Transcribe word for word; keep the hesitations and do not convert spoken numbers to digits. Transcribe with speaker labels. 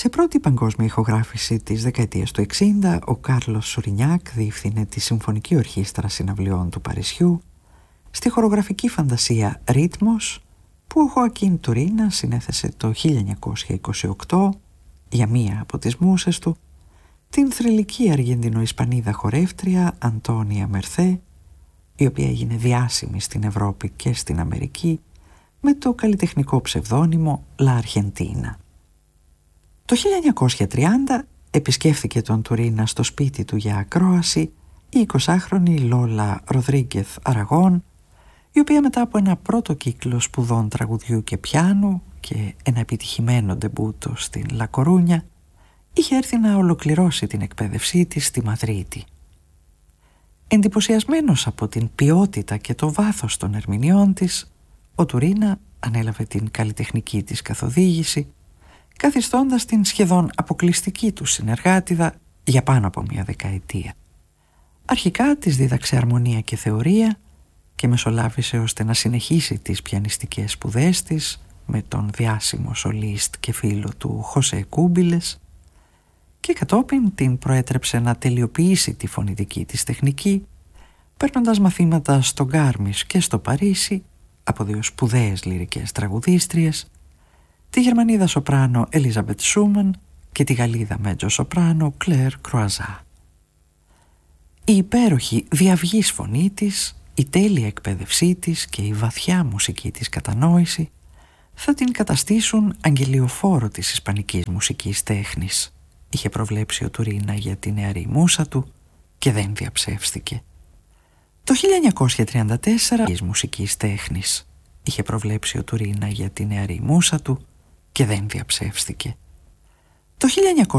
Speaker 1: Σε πρώτη παγκόσμια ηχογράφηση της δεκαετίας του εξήντα, ο Κάρλος Σουρινιάκ διεύθυνε τη Συμφωνική Ορχήστρα Συναυλιών του Παρισιού, στη χορογραφική φαντασία «Ρίτμος», που ο Χωακίν Τουρίνα συνέθεσε το χίλια εννιακόσια είκοσι οκτώ για μία από τις μούσες του, την θρυλική Αργεντινο-Ισπανίδα χορεύτρια Αντώνια Μερθέ, η οποία έγινε διάσημη στην Ευρώπη και στην Αμερική με το καλλιτεχνικό ψευδόνυμο La Argentina. Το χίλια εννιακόσια τριάντα επισκέφθηκε τον Τουρίνα στο σπίτι του για ακρόαση η εικοσάχρονη Λόλα Ροδρίγκεθ Αραγών, η οποία μετά από ένα πρώτο κύκλο σπουδών τραγουδιού και πιάνου και ένα επιτυχημένο ντεμπούτο στην Λα Κορούνια, είχε έρθει να ολοκληρώσει την εκπαίδευσή της στη Μαδρίτη. Εντυπωσιασμένος από την ποιότητα και το βάθος των ερμηνειών της, ο Τουρίνα ανέλαβε την καλλιτεχνική της καθοδήγηση, καθιστώντας την σχεδόν αποκλειστική του συνεργάτιδα για πάνω από μια δεκαετία. Αρχικά της δίδαξε αρμονία και θεωρία και μεσολάβησε ώστε να συνεχίσει τις πιανιστικές σπουδές της με τον διάσημο σολίστ και φίλο του Χωσέ Κούμπιλες, και κατόπιν την προέτρεψε να τελειοποιήσει τη φωνητική της τεχνική, παίρνοντας μαθήματα στο Γκάρμις και στο Παρίσι από δύο σπουδαίες λυρικές τραγουδίστριες, τη Γερμανίδα σοπράνο Ελίζαμπετ Σούμαν και τη Γαλλίδα μέτζο σοπράνο Κλέρ Κρουαζά. Η υπέροχη διαυγής φωνή της, η τέλεια εκπαίδευσή της και η βαθιά μουσική της κατανόηση θα την καταστήσουν αγγελιοφόρο της ισπανικής μουσικής τέχνης, είχε προβλέψει ο Τουρίνα για τη νεαρή μούσα του και δεν διαψεύστηκε. Το χίλια εννιακόσια τριάντα τέσσερα της μουσικής τέχνης είχε προβλέψει ο Τουρίνα για τη νεαρή μούσα του και δεν διαψεύστηκε. Το χίλια εννιακόσια